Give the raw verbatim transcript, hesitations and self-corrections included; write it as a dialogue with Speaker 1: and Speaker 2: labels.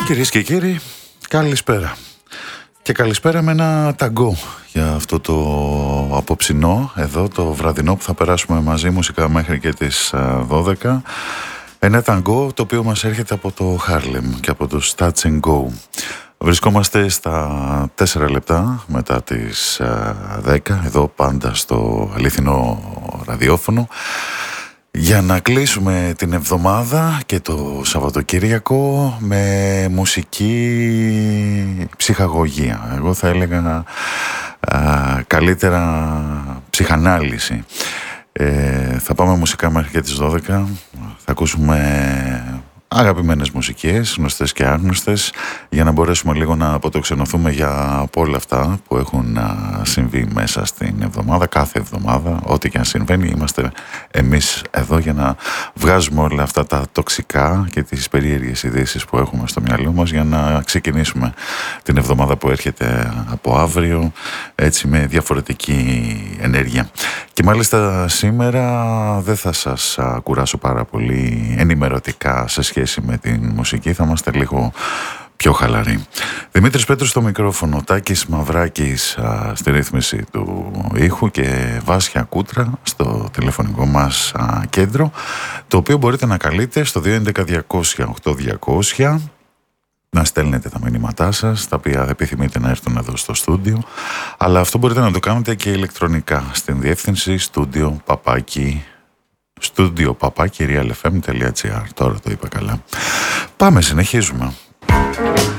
Speaker 1: Κυρίες και κύριοι, καλησπέρα. Και καλησπέρα με ένα ταγκό για αυτό το απόψινό, εδώ το βραδινό που θα περάσουμε μαζί μουσικά μέχρι και τις δώδεκα. Ένα ταγκό το οποίο μας έρχεται από το Harlem και από το Touch and Go. Βρισκόμαστε στα τέσσερα λεπτά μετά τις δέκα, εδώ πάντα στο αληθινό ραδιόφωνο, για να κλείσουμε την εβδομάδα και το Σαββατοκύριακο με μουσική ψυχαγωγία. Εγώ θα έλεγα α, καλύτερα ψυχανάλυση. Ε, θα πάμε μουσικά μέχρι και τις δώδεκα. Θα ακούσουμε αγαπημένες μουσικές, γνωστές και άγνωστες, για να μπορέσουμε λίγο να αποτοξενωθούμε για από όλα αυτά που έχουν συμβεί μέσα στην εβδομάδα, κάθε εβδομάδα, ό,τι και αν συμβαίνει. Είμαστε εμείς εδώ για να βγάζουμε όλα αυτά τα τοξικά και τις περίεργες ειδήσεις που έχουμε στο μυαλό μας, για να ξεκινήσουμε την εβδομάδα που έρχεται από αύριο, έτσι με διαφορετική ενέργεια. Και μάλιστα σήμερα δεν θα σας κουράσω πάρα πολύ ενημερωτικά σε σχέση με την μουσική, θα είμαστε λίγο πιο χαλαροί. Δημήτρης Πέτρος στο μικρόφωνο, Τάκης Μαυράκης α, στη ρύθμιση του ήχου και Βάσια Κούτρα στο τηλεφωνικό μας α, κέντρο, το οποίο μπορείτε να καλείτε στο δύο έντεκα διακόσια οκτώ διακόσια, να στέλνετε τα μηνύματά σας, τα οποία επιθυμείτε να έρθουν εδώ στο στούντιο, αλλά αυτό μπορείτε να το κάνετε και ηλεκτρονικά στην διεύθυνση στούντιο παπάκι στούντιο παπάκι realfm.gr. Τώρα το είπα καλά. Πάμε, συνεχίζουμε.